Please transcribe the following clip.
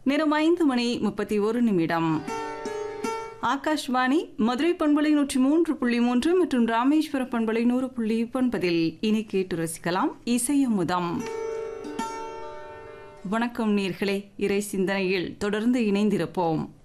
நேரம் 5:31 ஆகாஷ்வாணி மதுரை பண்பலை 103.3 மற்றும் ராமேஸ்வர பண்பலை 100.9 இனி கேட்டு ரசிக்கலாம் இசையமுதம். வணக்கம் நேர்களே, இறை சிந்தனையில் தொடர்ந்து இணைந்திருப்போம்.